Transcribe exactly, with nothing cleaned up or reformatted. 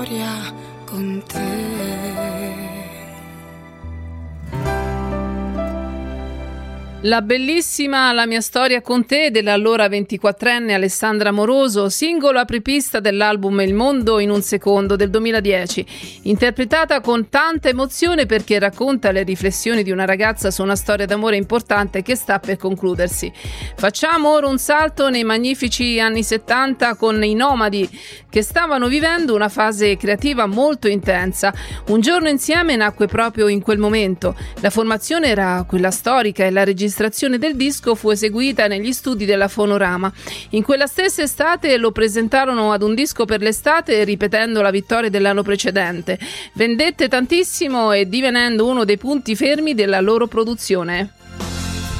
Con te. La bellissima La mia storia con te dell'allora ventiquattrenne Alessandra Moroso, singolo apripista dell'album Il mondo in un secondo del duemiladieci, interpretata con tanta emozione perché racconta le riflessioni di una ragazza su una storia d'amore importante che sta per concludersi. Facciamo ora un salto nei magnifici anni settanta con i Nomadi, che stavano vivendo una fase creativa molto intensa. Un giorno insieme nacque proprio in quel momento. La formazione era quella storica e la registrazione La registrazione del disco fu eseguita negli studi della Fonorama. In quella stessa estate lo presentarono ad un disco per l'estate, ripetendo la vittoria dell'anno precedente. Vendette tantissimo e divenendo uno dei punti fermi della loro produzione.